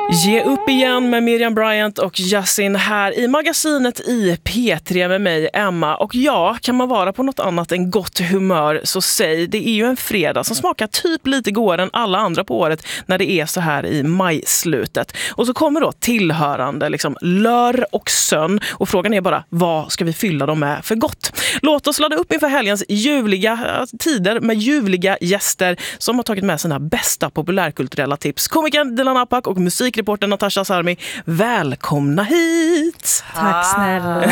Ge upp igen med Miriam Bryant och Yasin här i magasinet i P3 med mig, Emma. Och ja, kan man vara på något annat än gott humör så säg, det är ju en fredag som smakar typ lite godare än alla andra på året när det är så här i majslutet. Och så kommer då tillhörande liksom lör och sön och frågan är bara, vad ska vi fylla dem med för gott? Låt oss ladda upp inför helgens ljuvliga tider med ljuvliga gäster som har tagit med sina bästa populärkulturella tips. Komikern Dilan Apak och musikreportern Natasha Sarmi, välkomna hit! Tack snälla!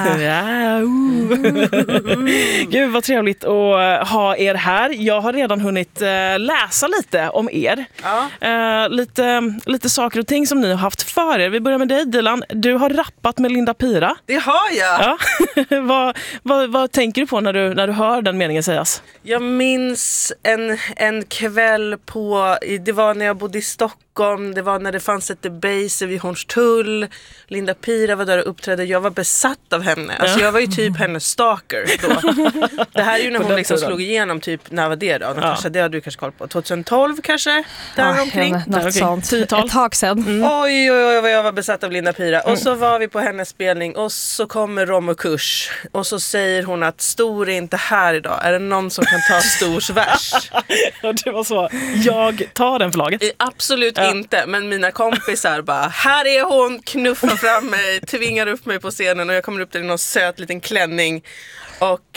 Gud vad trevligt att ha er här. Jag har redan hunnit läsa lite om er. Ja. Lite saker och ting som ni har haft för er. Vi börjar med dig Dilan. Du har rappat med Linda Pira. Det har jag! Ja. Vad tänker du på när du hör den meningen sägas? Jag minns en kväll det var när jag bodde i Stockholm, det var när det fanns ett debase vid Hornstull. Linda Pira var där och uppträdde. Jag var besatt av henne. Alltså jag var ju typ hennes stalker då. Det här är ju när hon liksom slog igenom typ, när var det då? Natasha, det har du kanske koll på. 2012 kanske? Där omkring. Något sånt. Ett tag sedan. Oj, vad jag var besatt av Linda Pira. Och så var vi på hennes spelning och så kommer Rom och Kurs. Och så säger hon att Stor är inte här idag. Är det någon som kan ta Stors vers? Det var så. Jag tar den förlaget. Absolut inte, men mina kompisar bara, här är hon, knuffar fram mig, tvingar upp mig på scenen och jag kommer upp till någon söt liten klänning och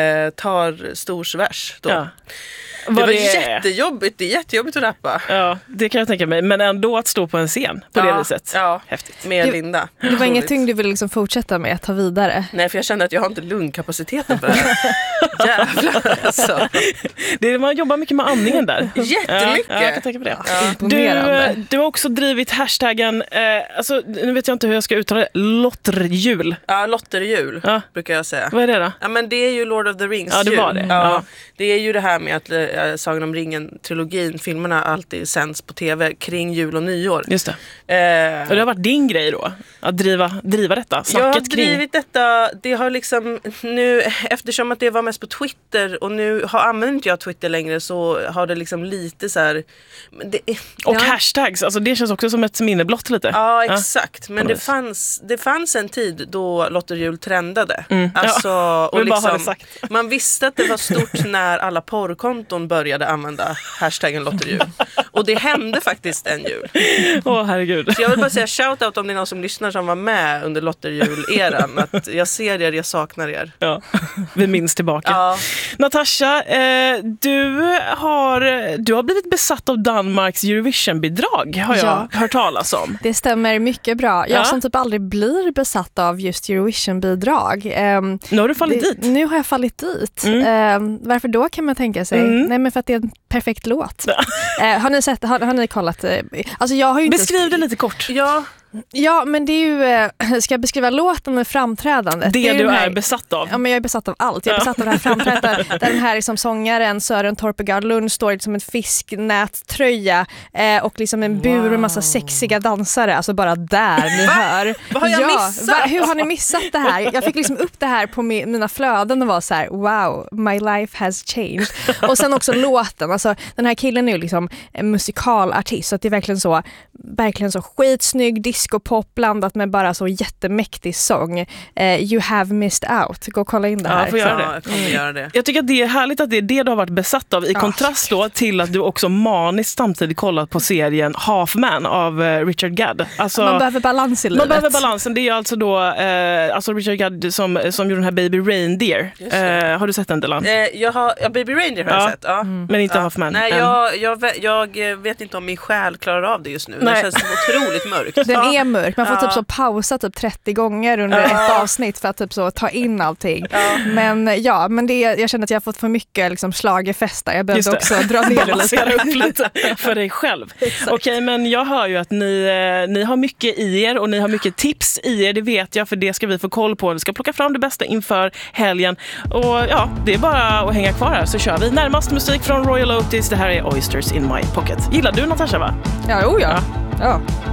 tar Stors vers då. Ja. Det var jättejobbigt, det är jättejobbigt att rappa. Ja, det kan jag tänka mig. Men ändå att stå på en scen på det viset. Ja, häftigt. Med Linda. Det var ingenting du ville liksom fortsätta med att ta vidare? Nej, för jag kände att jag har inte lungkapaciteten för det här. Jävlar alltså. Man jobbar mycket med andningen där. Jättemycket. Ja, jag kan tänka på det. Ja. Imponerande. Du har också drivit hashtaggen, alltså, nu vet jag inte hur jag ska uttala det, lotterjul. Ja, lotterjul brukar jag säga. Vad är det då? Ja, men det är ju Lord of the Rings. Ja, det var det. Ja. Det är ju det här med att Sagan om ringen-trilogin, filmerna alltid sänds på tv kring jul och nyår. Just det. Och det har varit din grej då? Att driva detta? Jag har drivit detta. Det har liksom nu, eftersom att det var mest på Twitter och nu använder inte jag Twitter längre, så har det liksom lite så här... Och hashtags, alltså det känns också som ett minneblott lite. Ja, exakt. Men det fanns en tid då lotterjul trendade. Alltså, och liksom, man visste att det var stort när alla porrkonton började använda hashtaggen lotterjul. Och det hände faktiskt en jul. Herregud. Så jag vill bara säga shoutout om det är någon som lyssnar som var med under lotterjul-eran. Att jag ser er, jag saknar er. Ja, vi minns tillbaka. Ja. Natasha, du har blivit besatt av Danmarks Eurovision-bidrag, har jag hört talas om. Det stämmer mycket bra. Jag som typ aldrig blir besatt av just Eurovision-bidrag. Nu har du fallit dit. Nu har jag fallit dit. Varför då kan man tänka sig? Nej, men för att det är en perfekt låt. Har ni kollat? Alltså jag har ju Beskriv det lite kort. Ja, men det är ju... Ska jag beskriva låten med framträdandet? Det du är besatt av. Ja, men jag är besatt av allt. Jag är besatt av det här framträdandet. Där den här liksom sångaren Sören Torpegard Lund står som en fisknättröja och liksom en bur med massa sexiga dansare. Alltså bara där ni hör. Vad har jag missat? Hur har ni missat det här? Jag fick liksom upp det här på mina flöden och var så här: wow, my life has changed. Och sen också låten. Alltså, den här killen är ju liksom en musikalartist, så att det är verkligen så skitsnygg discopop blandat med bara så jättemäktig sång. You have missed out. Gå och kolla in det här. Jag får göra det. Jag kommer göra det. Jag tycker att det är härligt att det är det du har varit besatt av i kontrast då till att du också maniskt samtidigt kollat på serien Half Man av Richard Gadd. Alltså, man behöver balans i livet. Man behöver balansen. Det är ju alltså då alltså Richard Gadd som gjorde den här Baby Reindeer. Har du sett den, Dilan? Baby Reindeer har jag sett. Ja. Men inte Half Man. Nej, jag vet inte om min själ klarar av det just nu. Det känns otroligt mörkt. Den är mörk. Man får typ så pausa typ 30 gånger under ett avsnitt för att typ så ta in allting. Men jag känner att jag har fått för mycket liksom schlagerfesta. Jag behöver också dra ner det lite för dig själv. Okej, men jag hör ju att ni har mycket i er och ni har mycket tips i er. Det vet jag, för det ska vi få koll på. Vi ska plocka fram det bästa inför helgen. Och det är bara att hänga kvar här så kör vi. Närmast musik från Royal Otis. Det här är Oysters in My Pocket. Gillar du Natasha, va? Ja.